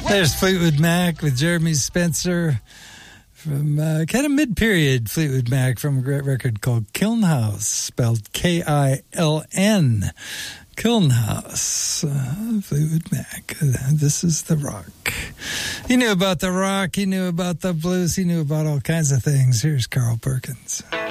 There's Fleetwood Mac with Jeremy Spencer from kind of mid-period Fleetwood Mac from a great record called Kiln House, spelled K-I-L-N. Kiln House, Fleetwood Mac. This is the rock. He knew about the rock, he knew about the blues, he knew about all kinds of things. Here's Carl Perkins.